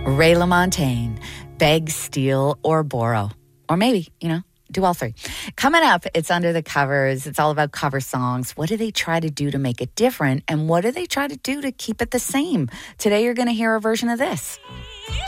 Ray LaMontagne, Beg, Steal, or Borrow. Or maybe, do all three. Coming up, it's Under the Covers. It's all about cover songs. What do they try to do to make it different? And what do they try to do to keep it the same? Today, you're going to hear a version of this.